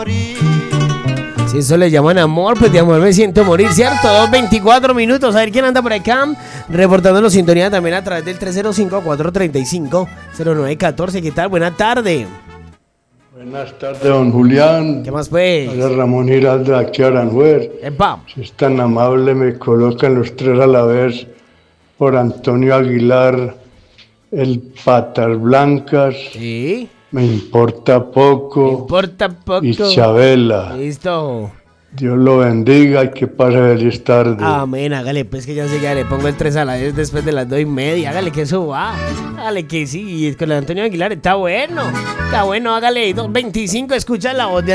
Si eso le llaman amor, pues de amor me siento morir, ¿cierto? 2:24 minutos. A ver quién anda por acá. Reportándonos sintonía también a través del 305-435-0914. ¿Qué tal? Buena tarde. Buenas tardes, don Julián. ¿Qué más, pues? Hola, Ramón Giraldo, aquí Aranjuez. ¡Epa! Si es tan amable, me colocan los tres a la vez por Antonio Aguilar, el Patas Blancas. Sí. Me importa poco. Me importa poco. Y Chabela. Listo. Dios lo bendiga y que pase feliz tarde. Amén, hágale, pues que ya enseguida le pongo el 3 a la vez después de las 2:30. Hágale que eso va. Hágale que sí. Y con el Antonio Aguilar está bueno. Está bueno, hágale. 2:25, escucha la voz de